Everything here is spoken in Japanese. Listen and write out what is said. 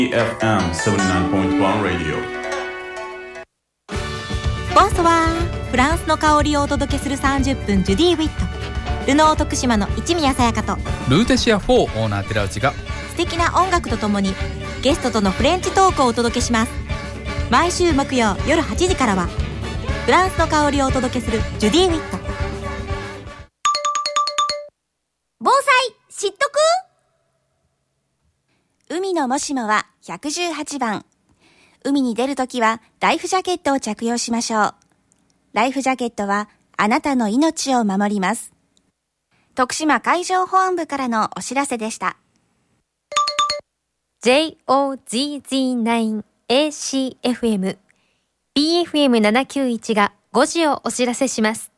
FM79.1 Radio。 ボンソワー。フランスの香りをお届けする30分、ジュディ・ウィット。ルノー徳島の一宮さやかとルーテシア4オーナー寺内が素敵な音楽とともにゲストとのフレンチトークをお届けします。毎週木曜夜8時からはフランスの香りをお届けするジュディ・ウィット。 防災知っとく？海のもしもは118番。海に出るときはライフジャケットを着用しましょう。ライフジャケットはあなたの命を守ります。徳島海上保安部からのお知らせでした。 JOZZ9ACFM BFM791 が5時をお知らせします。